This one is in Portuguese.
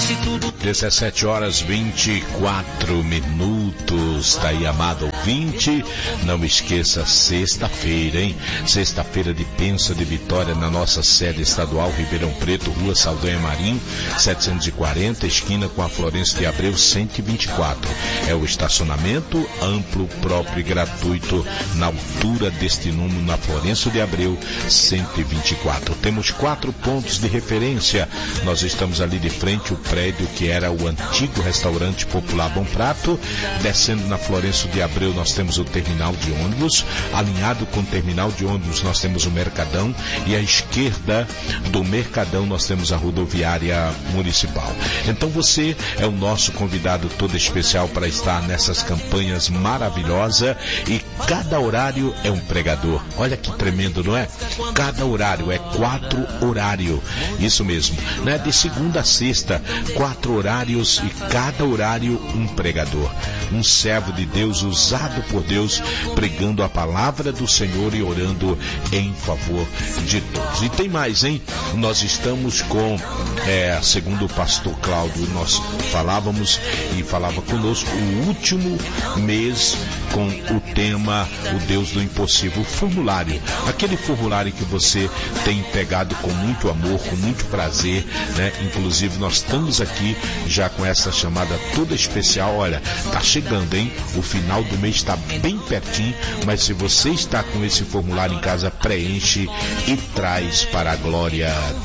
17 horas 24 minutos. Tá aí, amado ouvinte. Não esqueça, sexta-feira, hein? Sexta-feira de Pensa de Vitória, na nossa sede estadual, Ribeirão Preto, Rua Saldanha Marinho, 740, esquina com a Florencio de Abreu, 124. É o estacionamento amplo, próprio e gratuito, na altura deste número, na Florencio de Abreu, 124. Temos 4 pontos de referência. Nós estamos ali de frente ao prédio que era o antigo restaurante popular Bom Prato. Descendo na Florencio de Abreu, nós temos o terminal de ônibus. Alinhado com o terminal de ônibus, nós temos o Mercadão. E à esquerda do Mercadão, nós temos a rodoviária municipal. Então você é o nosso convidado todo especial para estar nessas campanhas maravilhosas. E cada horário é um pregador. Olha que tremendo, não é? Cada horário é 4 horários. Isso mesmo, né? De segunda a sexta, 4 horários e cada horário um pregador. Um servo de Deus, usado por Deus, pregando a palavra do Senhor e orando em favor de todos. E tem mais, hein? Nós estamos com, segundo o pastor Cláudio, nós falávamos e falava conosco o último mês com o tema O Deus do Impossível, o formulário. Aquele formulário que você tem pegado com muito amor, com muito prazer, né? Inclusive nós estamos aqui já com essa chamada toda especial. Olha, tá chegando, hein? O final do mês está bem pertinho, mas se você está com esse formulário em casa, preenche e traz para a glória